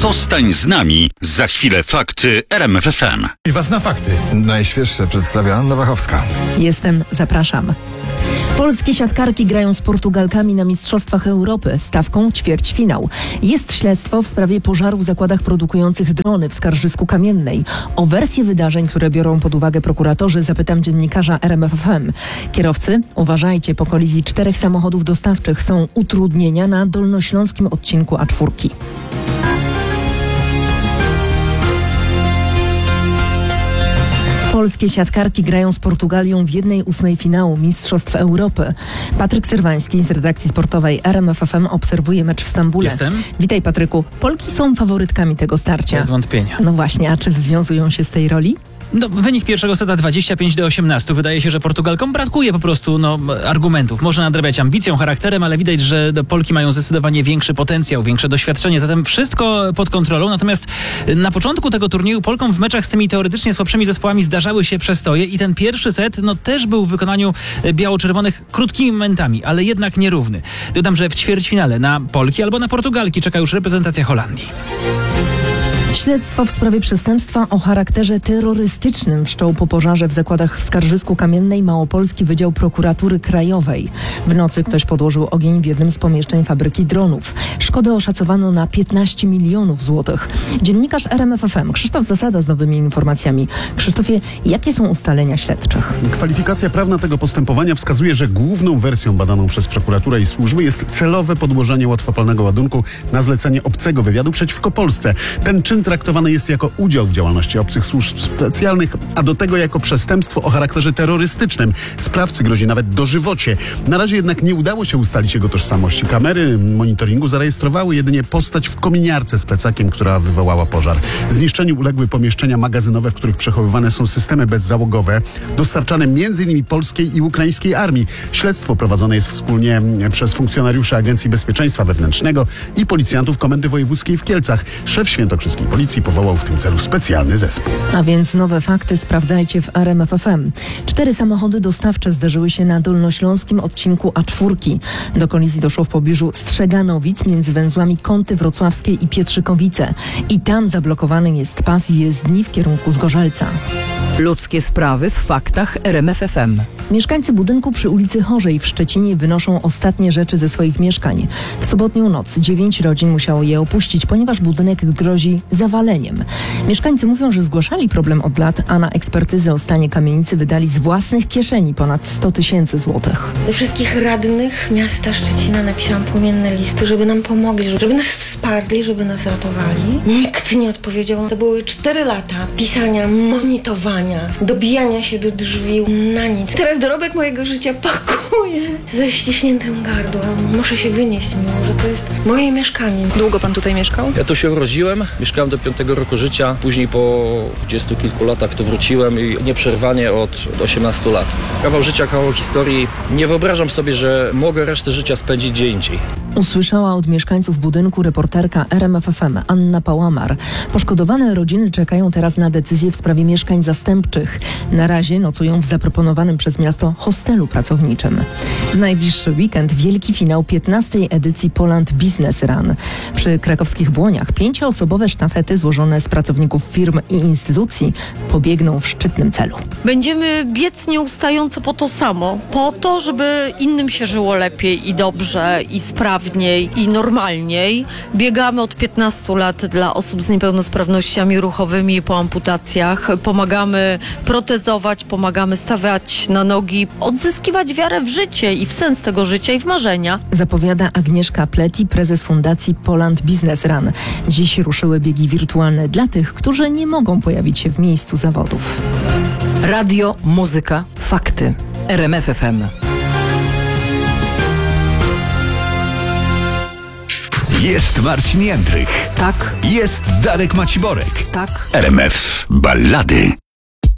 Zostań z nami. Za chwilę fakty RMF FM. I was na fakty. Najświeższe przedstawia Anna Wachowska. Jestem, zapraszam. Polskie siatkarki grają z Portugalkami na Mistrzostwach Europy. Stawką ćwierćfinał. Jest śledztwo w sprawie pożaru w zakładach produkujących drony w Skarżysku Kamiennej. O wersję wydarzeń, które biorą pod uwagę prokuratorzy, zapytam dziennikarza RMF FM. Kierowcy, uważajcie, po kolizji 4 samochodów dostawczych są utrudnienia na dolnośląskim odcinku A4. Polskie siatkarki grają z Portugalią w 1/8 finału Mistrzostw Europy. Patryk Serwański z redakcji sportowej RMF FM obserwuje mecz w Stambule. Jestem. Witaj, Patryku. Polki są faworytkami tego starcia. Bez wątpienia. No właśnie, a czy wywiązują się z tej roli? No, wynik pierwszego seta 25-18. Wydaje się, że Portugalkom brakuje po prostu argumentów. Można nadrabiać ambicją, charakterem, ale widać, że Polki mają zdecydowanie większy potencjał, większe doświadczenie. Zatem wszystko pod kontrolą. Natomiast na początku tego turnieju Polkom w meczach z tymi teoretycznie słabszymi zespołami zdarzały się przestoje i ten pierwszy set też był w wykonaniu biało-czerwonych krótkimi momentami, ale jednak nierówny. Dodam, że w ćwierćfinale na Polki albo na Portugalki czeka już reprezentacja Holandii. Śledztwo w sprawie przestępstwa o charakterze terrorystycznym wszczął po pożarze w zakładach w Skarżysku Kamiennej Małopolski Wydział Prokuratury Krajowej. W nocy ktoś podłożył ogień w jednym z pomieszczeń fabryki dronów. Szkodę oszacowano na 15 milionów złotych. Dziennikarz RMF FM Krzysztof Zasada z nowymi informacjami. Krzysztofie, jakie są ustalenia śledczych? Kwalifikacja prawna tego postępowania wskazuje, że główną wersją badaną przez prokuraturę i służby jest celowe podłożenie łatwopalnego ładunku na zlecenie obcego wywiadu przeciwko Polsce. Ten czyn traktowany jest jako udział w działalności obcych służb specjalnych, a do tego jako przestępstwo o charakterze terrorystycznym. Sprawcy grozi nawet dożywocie. Na razie jednak nie udało się ustalić jego tożsamości. Kamery monitoringu zarejestrowały jedynie postać w kominiarce z plecakiem, która wywołała pożar. Zniszczeniu uległy pomieszczenia magazynowe, w których przechowywane są systemy bezzałogowe, dostarczane m.in. polskiej i ukraińskiej armii. Śledztwo prowadzone jest wspólnie przez funkcjonariuszy Agencji Bezpieczeństwa Wewnętrznego i policjantów Komendy Wojewódzkiej w Kielcach. Szef świętokrzyskiej policji powołał w tym celu specjalny zespół. A więc nowe fakty sprawdzajcie w RMF FM. 4 samochody dostawcze zdarzyły się na dolnośląskim odcinku A4. Do kolizji doszło w pobliżu Strzeganowic między węzłami Kąty Wrocławskie i Pietrzykowice. I tam zablokowany jest pas jezdni w kierunku Zgorzelca. Ludzkie sprawy w faktach RMF FM. Mieszkańcy budynku przy ulicy Chorzej w Szczecinie wynoszą ostatnie rzeczy ze swoich mieszkań. W sobotnią noc 9 rodzin musiało je opuścić, ponieważ budynek grozi zawaleniem. Mieszkańcy mówią, że zgłaszali problem od lat, a na ekspertyzę o stanie kamienicy wydali z własnych kieszeni ponad 100 000 złotych. Do wszystkich radnych miasta Szczecina napisałam płomienne listy, żeby nam pomogli, żeby nas wsparli, żeby nas ratowali. Nikt nie odpowiedział. To były 4 lata pisania, monitorowania, dobijania się do drzwi na nic. Teraz dorobek mojego życia pakuję ze ściśniętym gardłem. Muszę się wynieść, mimo że to jest moje mieszkanie. Długo pan tutaj mieszkał? Ja tu się urodziłem, mieszkałem do 5 roku życia, później po 20 kilku latach tu wróciłem i nieprzerwanie od 18 lat. Kawał życia, kawał historii. Nie wyobrażam sobie, że mogę resztę życia spędzić gdzie indziej. Usłyszała od mieszkańców budynku reporterka RMF FM Anna Pałamar. Poszkodowane rodziny czekają teraz na decyzję w sprawie mieszkań zastępczych. Na razie nocują w zaproponowanym przez miasto hostelu pracowniczym. W najbliższy weekend wielki finał 15. edycji Poland Business Run. Przy krakowskich Błoniach 5-osobowe sztafety złożone z pracowników firm i instytucji pobiegną w szczytnym celu. Będziemy biec nieustająco po to samo. Po to, żeby innym się żyło lepiej i dobrze, i sprawniej, i normalniej. Biegamy od 15 lat dla osób z niepełnosprawnościami ruchowymi po amputacjach. Pomagamy protezować, pomagamy stawiać na nogi, odzyskiwać wiarę w życie i w sens tego życia i w marzenia. Zapowiada Agnieszka Pleti, prezes Fundacji Poland Business Run. Dziś ruszyły biegi wirtualne dla tych, którzy nie mogą pojawić się w miejscu zawodów. Radio, muzyka, fakty. RMF FM. Jest Marcin Jędrych. Tak. Jest Darek Maciborek. Tak. RMF Ballady.